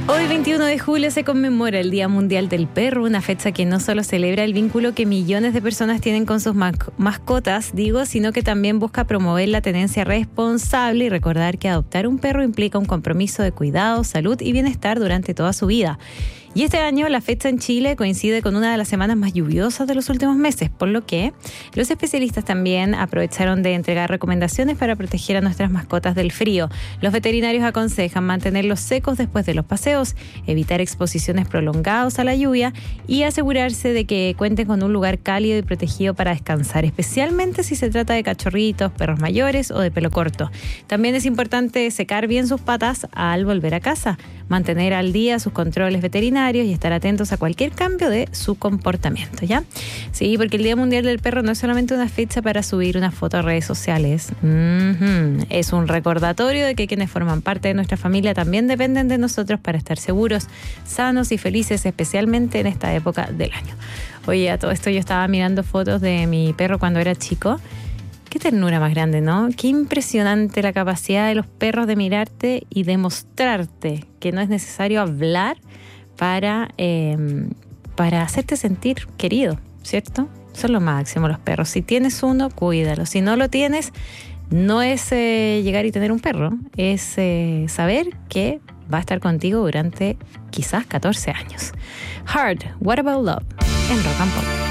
Hoy, 21 de julio, se conmemora el Día Mundial del Perro, una fecha que no solo celebra el vínculo que millones de personas tienen con sus mascotas, sino que también busca promover la tenencia responsable y recordar que adoptar un perro implica un compromiso de cuidado, salud y bienestar durante toda su vida. Y este año la fecha en Chile coincide con una de las semanas más lluviosas de los últimos meses, por lo que los especialistas también aprovecharon de entregar recomendaciones para proteger a nuestras mascotas del frío. Los veterinarios aconsejan mantenerlos secos después de los paseos, evitar exposiciones prolongadas a la lluvia y asegurarse de que cuenten con un lugar cálido y protegido para descansar, especialmente si se trata de cachorritos, perros mayores o de pelo corto. También es importante secar bien sus patas al volver a casa, mantener al día sus controles veterinarios y estar atentos a cualquier cambio de su comportamiento, ¿ya? Sí, porque el Día Mundial del Perro no es solamente una fecha para subir una foto a redes sociales. Es un recordatorio de que quienes forman parte de nuestra familia también dependen de nosotros para estar seguros, sanos y felices, especialmente en esta época del año. Oye, a todo esto yo estaba mirando fotos de mi perro cuando era chico. Qué ternura más grande, ¿no? Qué impresionante la capacidad de los perros de mirarte y demostrarte que no es necesario hablar para hacerte sentir querido, ¿cierto? Son lo máximo los perros. Si tienes uno, cuídalo. Si no lo tienes, no es llegar y tener un perro, es saber que va a estar contigo durante quizás 14 años. Hard, What About Love, en Rock and Pop.